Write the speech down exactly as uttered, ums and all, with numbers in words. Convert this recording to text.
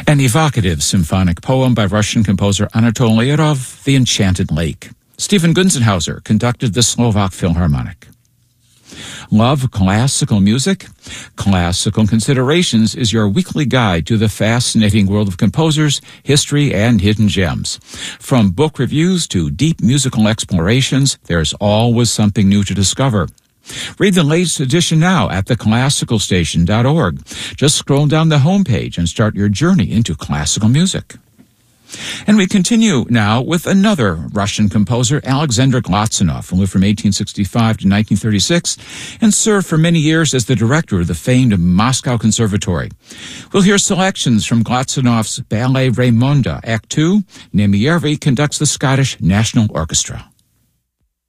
An evocative symphonic poem by Russian composer Anatol Lyarov, The Enchanted Lake. Stephen Gunzenhauser conducted the Slovak Philharmonic. Love classical music? Classical Considerations is your weekly guide to the fascinating world of composers, history, and hidden gems. From book reviews to deep musical explorations, there's always something new to discover. Read the latest edition now at the classical station dot org. Just scroll down the homepage and start your journey into classical music. And we continue now with another Russian composer, Alexander Glazunov, who lived from eighteen sixty-five to nineteen thirty-six and served for many years as the director of the famed Moscow Conservatory. We'll hear selections from Glazunov's Ballet Raymonda, Act two. Nemyervi conducts the Scottish National Orchestra.